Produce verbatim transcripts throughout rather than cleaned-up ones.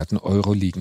Milliarden Euro liegen.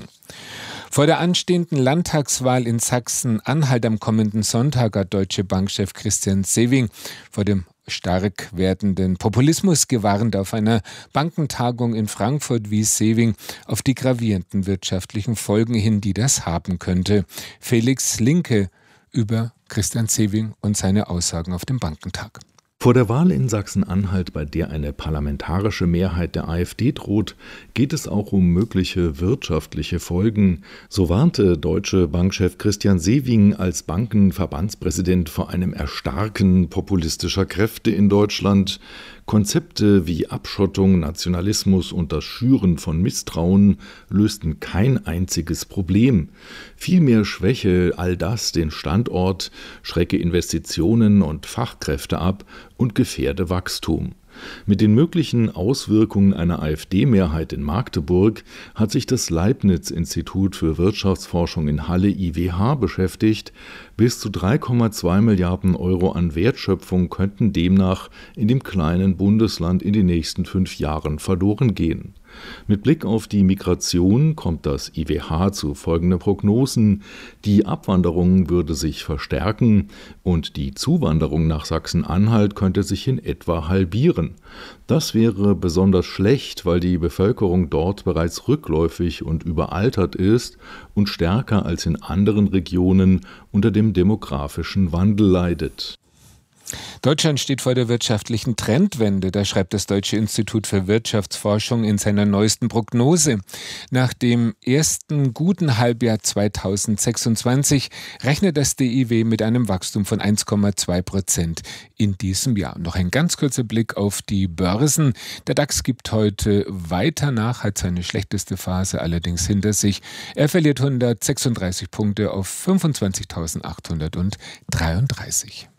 Vor der anstehenden Landtagswahl in Sachsen-Anhalt am kommenden Sonntag hat Deutsche Bank-Chef Christian Sewing vor dem stark werdenden Populismus gewarnt. Auf einer Bankentagung in Frankfurt wies Sewing auf die gravierenden wirtschaftlichen Folgen hin, die das haben könnte. Felix Linke über Christian Sewing und seine Aussagen auf dem Bankentag. Vor der Wahl in Sachsen-Anhalt, bei der eine parlamentarische Mehrheit der AfD droht, geht es auch um mögliche wirtschaftliche Folgen. So warnte Deutsche Bank-Chef Christian Sewing als Bankenverbandspräsident vor einem Erstarken populistischer Kräfte in Deutschland. Konzepte wie Abschottung, Nationalismus und das Schüren von Misstrauen lösten kein einziges Problem. Vielmehr schwäche all das den Standort, schrecke Investitionen und Fachkräfte ab und gefährde Wachstum. Mit den möglichen Auswirkungen einer AfD-Mehrheit in Magdeburg hat sich das Leibniz-Institut für Wirtschaftsforschung in Halle I W H beschäftigt. Bis zu drei Komma zwei Milliarden Euro an Wertschöpfung könnten demnach in dem kleinen Bundesland in den nächsten fünf Jahren verloren gehen. Mit Blick auf die Migration kommt das I W H zu folgenden Prognosen. Die Abwanderung würde sich verstärken und die Zuwanderung nach Sachsen-Anhalt könnte sich in etwa halbieren. Das wäre besonders schlecht, weil die Bevölkerung dort bereits rückläufig und überaltert ist und stärker als in anderen Regionen unter dem demografischen Wandel leidet. Deutschland steht vor der wirtschaftlichen Trendwende, das schreibt das Deutsche Institut für Wirtschaftsforschung in seiner neuesten Prognose. Nach dem ersten guten Halbjahr zweitausendsechsundzwanzig rechnet das D I W mit einem Wachstum von eins Komma zwei Prozent in diesem Jahr. Noch ein ganz kurzer Blick auf die Börsen. Der DAX gibt heute weiter nach, hat seine schlechteste Phase allerdings hinter sich. Er verliert hundertsechsunddreißig Punkte auf fünfundzwanzigtausendachthundertdreiunddreißig.